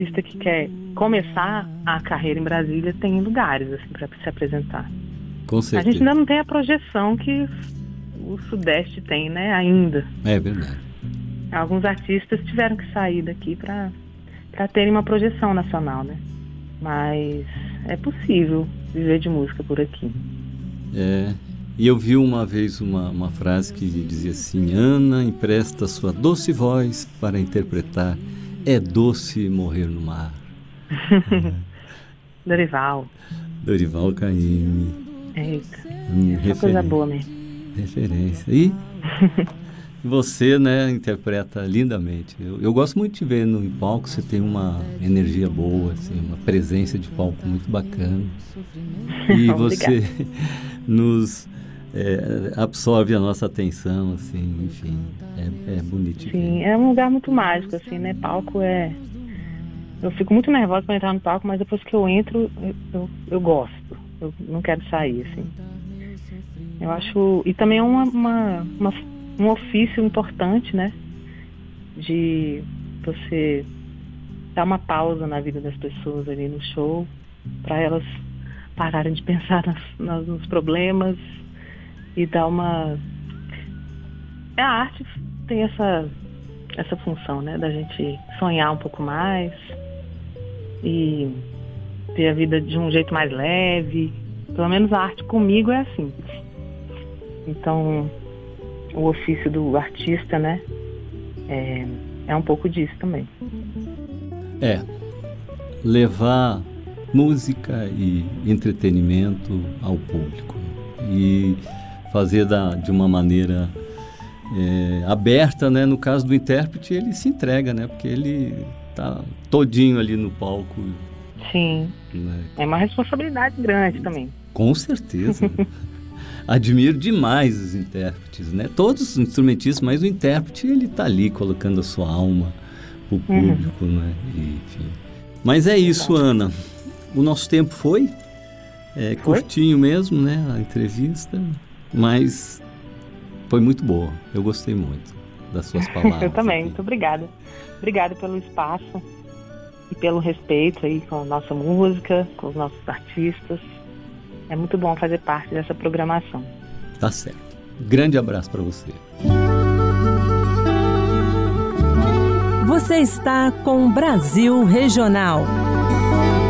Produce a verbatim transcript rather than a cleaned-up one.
artista que quer começar a carreira em Brasília tem lugares assim para se apresentar. Com certeza. A gente ainda não tem a projeção que o Sudeste tem, né, ainda. É verdade. Alguns artistas tiveram que sair daqui para para terem uma projeção nacional, né? Mas é possível viver de música por aqui. É, e eu vi uma vez uma, uma frase que dizia assim: Ana empresta sua doce voz para interpretar É Doce Morrer no Mar. É. Dorival. Dorival Caymmi. Eita, Hum, essa coisa boa mesmo. Referência. E você, né, interpreta lindamente. Eu, eu gosto muito de te ver no palco, você tem uma energia boa, assim, uma presença de palco muito bacana. E você nos é, absorve a nossa atenção, assim, enfim, é, é bonito de ver. Sim, é um lugar muito mágico, assim, né? Palco é... Eu fico muito nervosa para entrar no palco, mas depois que eu entro, eu, eu, eu gosto. Eu não quero sair, assim. Eu acho... E também é uma... uma, uma um ofício importante, né, de você dar uma pausa na vida das pessoas ali no show, para elas pararem de pensar nas, nas, nos problemas e dar uma... A arte tem essa, essa função, né, da gente sonhar um pouco mais e ter a vida de um jeito mais leve. Pelo menos a arte comigo é assim. Então... o ofício do artista, né, é, é um pouco disso também. É, levar música e entretenimento ao público e fazer da, de uma maneira é, aberta, né? No caso do intérprete, ele se entrega, né? Porque ele tá todinho ali no palco. Sim, né? É uma responsabilidade grande também. Com certeza. Admiro demais os intérpretes, né? Todos os instrumentistas, mas o intérprete, ele tá ali colocando a sua alma pro público, uhum. né? E, enfim. Mas é isso, Ana. O nosso tempo foi, é, foi curtinho mesmo, né? A entrevista, mas foi muito boa. Eu gostei muito das suas palavras. Eu também, aqui. Muito obrigada. Obrigada pelo espaço e pelo respeito aí com a nossa música, com os nossos artistas. É muito bom fazer parte dessa programação. Tá certo. Grande abraço para você. Você está com Brasil Regional.